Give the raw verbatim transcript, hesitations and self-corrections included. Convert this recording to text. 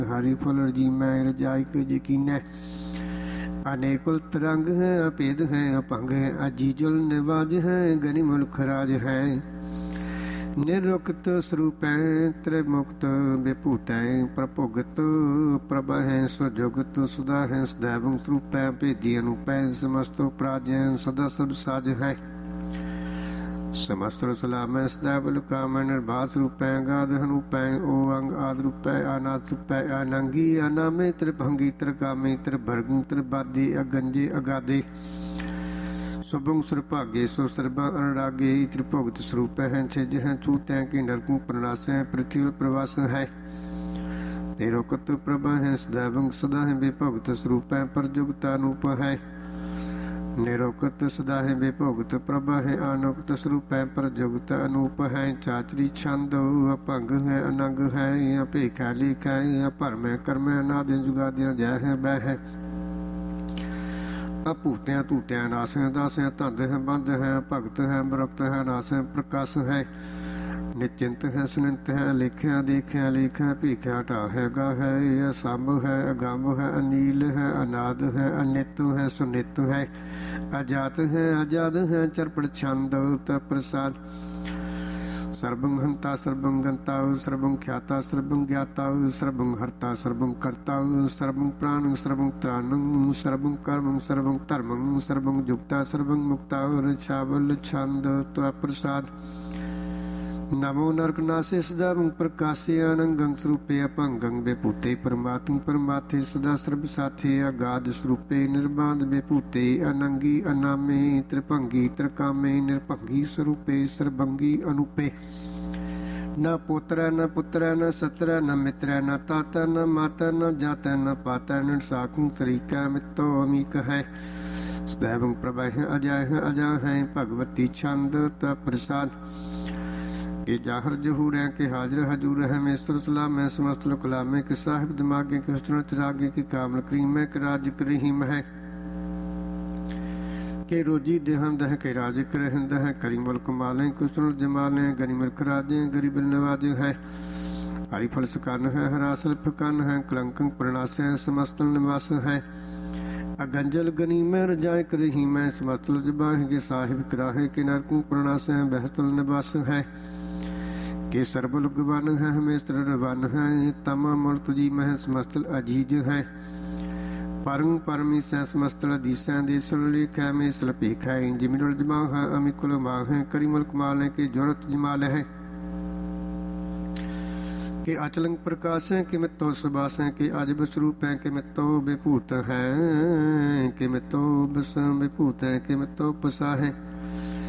हरि फल जी मैं रजाई के यकीन है। अनेक तरंग है अपेद है अपंग है अजी जुल निवाज है गनि मुल्क राज है। निरुक्त स्वरूप त्रिमुक्त विभूत प्रभुगत प्रभ है स्वजुगत सुधा है सदैव स्वरूप भेदी अनुप समस्त प्राज सदा सब साज है। समस्त सलाम सदैव लुकाम निर्भास रूप गाध हनूप ओ अंग आद रूप अनाथ रूप अनंगी अनामे त्रिभंगी त्रिकामी त्रिभर्ग त्रिबादी अगंजे अगाधे सुभंग सुरभागे सो सर्बा अनुरागे त्रिभुगत स्वरूप है छिज है छूत है कि नरकू प्रणास है पृथ्वी प्रवास है। तेरोकत प्रभा है सदैव सदा है विभुगत स्वरूप है परजुगता अनूप है। निरोकत सदा है विभुगत प्रभा है अनोकत स्वरूप है परजुगत अनूप है। चाचरी छंद अपंग है अनंग है अपेखा लेख है भरम कर्म अनादि जुगादियां जय है बह है। अभूत्या तूत्या नास है दास है धंध है बंध है भगत है मरुक्त है नास है प्रकाश है। निश्चिंत है सुनिंत है लेख्या देखा लेख है भीखा ढा है गा है असंभ है अगंभ है अनील है अनाद है अनित है सुनित है अजात है आजाद है चरपड़ छंद प्रसाद। सर्वं हंता सर्वं गंता सर्वं ख्याता सर्वं ज्ञाता सर्वं हर्ता सर्वं कर्ता सर्वं प्राण सर्वं त्राणं सर्वं कर्मं सर्वं धर्मं सर्वं जुक्ता सर्वं मुक्ता छावल छंद प्रसाद। नमो नरकनासे सदावं प्रकाशे अनंगं स्वरूपे अपंगं विभूते परमात्म परमात्थे सदा सर्व साथे अगाध स्वरूपे निर्बाध विभूते अनंगी अनामे त्रिभंगी त्रिकामे निर्भंगी स्वरूपे सर्वंगी अनुपे। न पुत्र न पुत्र न सत्र न मित्र न ताता न माता न जाता न पाता न साकु तरीका मित्तो अमीक है। सदैव प्रभा है अजय है अजा है भगवती छंद प्रसाद। के जाहर जहूर है के हाजर हजूर है में सलाम है समस्त कलाम है के साहिब दिमागे के हसन चिरागे की कामल करीम है के राज करीम है के रोजी देहंद है के राज करहिंद है करी मुल्क माले कुशल जमाल है गनी मुल्क राजे गरीब नवाज है। हरि फल सुकन है हरासल फकन है कलंक प्रणास है समस्त निवास है। अगंजल गनी में रजाय करही में समस्त जबाह के साहिब कराहे के नरकू प्रणास है बहतुल निवास है। के सर्वलुगवन है हमेशर रवन है तमा मूर्त जी मह समस्त अजीज है। परम परमी सै समस्त दीसा देसल लेख है मेसल पेख है जिमिनुल जमा है अमिकुल माह है करी मुल्क माल है के जोरत जमाल है। के अचलंग प्रकाश है कि मित्तो सुबास है के अजब स्वरूप है के मित्तो विभूत है के मित्तो बस विभूत है के मित्तो पसा है।